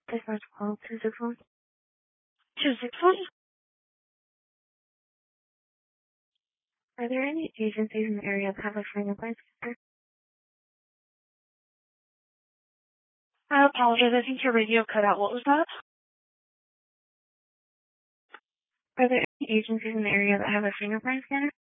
This was called 261. 261? Are there any agencies in the area that have a fingerprint scanner? I apologize. I think your radio cut out. What was that? Are there any agencies in the area that have a fingerprint scanner?